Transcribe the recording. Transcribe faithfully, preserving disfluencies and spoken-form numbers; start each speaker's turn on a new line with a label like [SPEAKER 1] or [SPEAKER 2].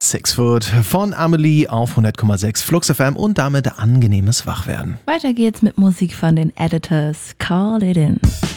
[SPEAKER 1] Six Foot von Amelie auf hundert Komma sechs Flux F M und damit angenehmes Wachwerden.
[SPEAKER 2] Weiter geht's mit Musik von den Editors. Call it in.